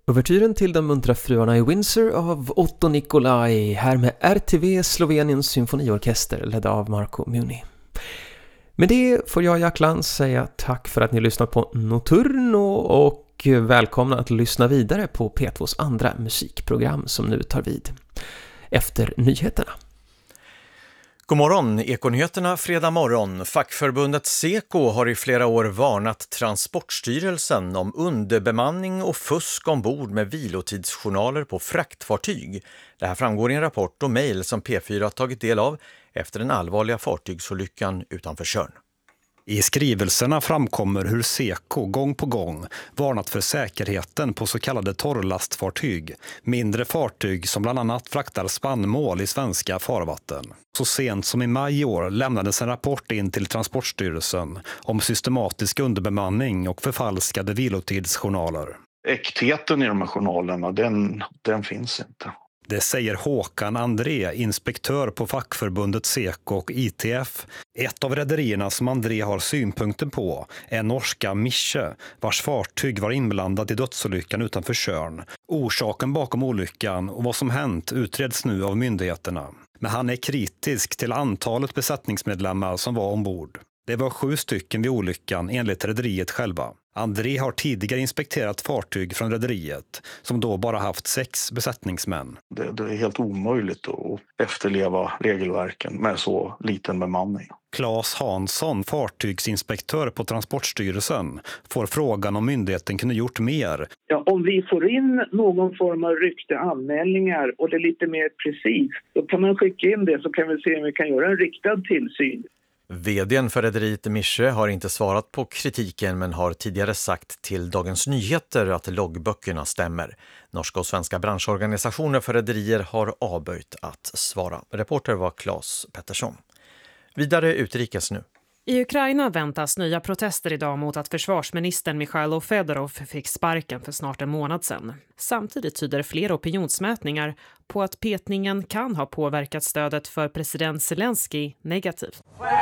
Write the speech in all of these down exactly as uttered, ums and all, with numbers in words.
Overtyren till de muntra fruarna i Windsor av Otto Nicolai, här med R T V Sloveniens symfoniorkester ledd av Marco Muni. Med det får jag, Jack Lantz, säga tack för att ni lyssnat på Notturno och välkomna att lyssna vidare på P tvås andra musikprogram som nu tar vid efter nyheterna. God morgon, Ekonyheterna fredag morgon. Fackförbundet Seko har i flera år varnat Transportstyrelsen om underbemanning och fusk ombord med vilotidsjournaler på fraktfartyg. Det här framgår i en rapport och mejl som P fyra tagit del av efter den allvarliga fartygsolyckan utanför Tjörn. I skrivelserna framkommer hur Seko gång på gång varnat för säkerheten på så kallade torrlastfartyg, mindre fartyg som bland annat fraktar spannmål i svenska farvatten. Så sent som i maj i år lämnades en rapport in till Transportstyrelsen om systematisk underbemanning och förfalskade vilotidsjournaler. Äktheten i de här journalerna, den, den finns inte. Det säger Håkan André, inspektör på fackförbundet Seko och I T F. Ett av rederierna som André har synpunkter på är norska Mische, vars fartyg var inblandat i dödsolyckan utanför Tjörn. Orsaken bakom olyckan och vad som hänt utreds nu av myndigheterna. Men han är kritisk till antalet besättningsmedlemmar som var ombord. Det var sju stycken vid olyckan enligt rederiet själva. André har tidigare inspekterat fartyg från rederiet som då bara haft sex besättningsmän. Det, det är helt omöjligt att efterleva regelverken med så liten bemanning. Claes Hansson, fartygsinspektör på Transportstyrelsen, får frågan om myndigheten kunde gjort mer. Ja, om vi får in någon form av rykte anmälningar och det är lite mer precis, då kan man skicka in det så kan vi se om vi kan göra en riktad tillsyn. Vd:n för rederiet Mische har inte svarat på kritiken men har tidigare sagt till Dagens Nyheter att loggböckerna stämmer. Norska och svenska branschorganisationer för rederier har avböjt att svara. Reporter var Claes Pettersson. Vidare utrikes nu. I Ukraina väntas nya protester idag mot att försvarsministern Mikhailo Fedorov fick sparken för snart en månad sedan. Samtidigt tyder flera opinionsmätningar på att petningen kan ha påverkat stödet för president Zelensky negativt.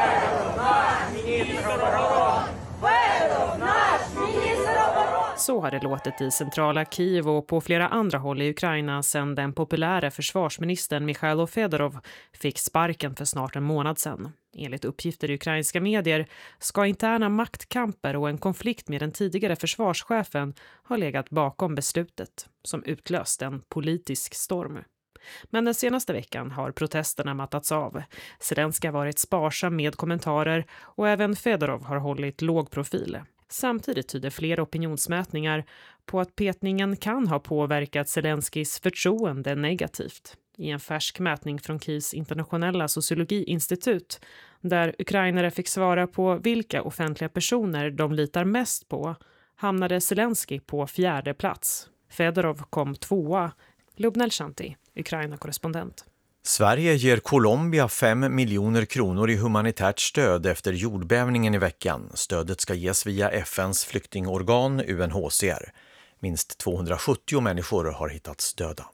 Så har det låtit i centrala Kiev och på flera andra håll i Ukraina sedan den populära försvarsministern Mikhailo Fedorov fick sparken för snart en månad sedan. Enligt uppgifter i ukrainska medier ska interna maktkamper och en konflikt med den tidigare försvarschefen ha legat bakom beslutet, som utlöst en politisk storm. Men den senaste veckan har protesterna mattats av. Zelensky har varit sparsam med kommentarer och även Fedorov har hållit låg profil. Samtidigt tyder flera opinionsmätningar på att petningen kan ha påverkat Zelenskys förtroende negativt. I en färsk mätning från Kievs internationella sociologiinstitut, där ukrainare fick svara på vilka offentliga personer de litar mest på, hamnade Zelensky på fjärde plats. Fedorov kom tvåa. Lubnel Shanti, Ukraina-korrespondent. Sverige ger Colombia fem miljoner kronor i humanitärt stöd efter jordbävningen i veckan. Stödet ska ges via F N:s flyktingorgan U N H C R. Minst tvåhundrasjuttio människor har hittats döda.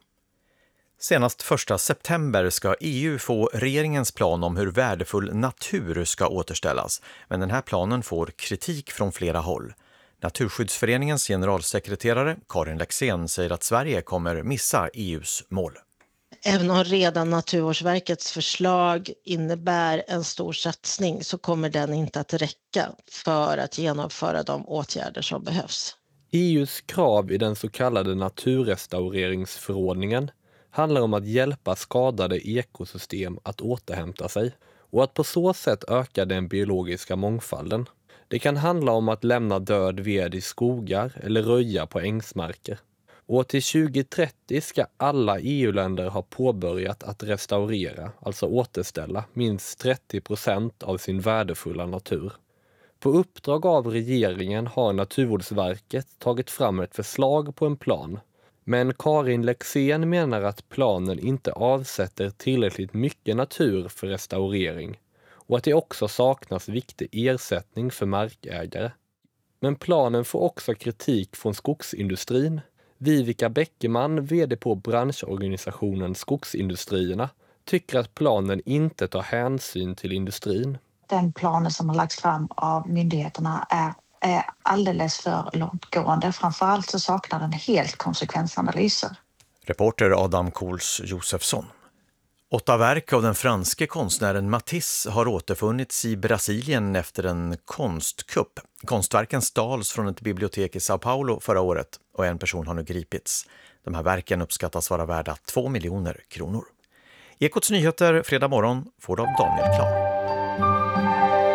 Senast första september ska E U få regeringens plan om hur värdefull natur ska återställas. Men den här planen får kritik från flera håll. Naturskyddsföreningens generalsekreterare Karin Lexén säger att Sverige kommer missa E U:s mål. Även om redan Naturvårdsverkets förslag innebär en stor satsning så kommer den inte att räcka för att genomföra de åtgärder som behövs. E U:s krav i den så kallade naturrestaureringsförordningen handlar om att hjälpa skadade ekosystem att återhämta sig och att på så sätt öka den biologiska mångfalden. Det kan handla om att lämna död ved i skogar eller röja på ängsmarker. Och till tjugo trettio ska alla E U-länder ha påbörjat att restaurera, alltså återställa, minst trettio procent av sin värdefulla natur. På uppdrag av regeringen har Naturvårdsverket tagit fram ett förslag på en plan. Men Karin Lexén menar att planen inte avsätter tillräckligt mycket natur för restaurering och att det också saknas viktig ersättning för markägare. Men planen får också kritik från skogsindustrin. Vivica Bäckeman, vd på branschorganisationen Skogsindustrierna, tycker att planen inte tar hänsyn till industrin. Den planen som har lagts fram av myndigheterna är är alldeles för långtgående. Framförallt så saknar den helt konsekvensanalyser. Reporter Adam Kohls Josefsson. Åtta verk av den franske konstnären Matisse har återfunnits i Brasilien efter en konstkupp. Konstverken stals från ett bibliotek i São Paulo förra året och en person har nu gripits. De här verken uppskattas vara värda två miljoner kronor. Ekots nyheter fredag morgon får du av Daniel Klar.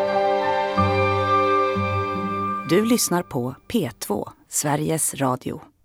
Du lyssnar på P två, Sveriges Radio.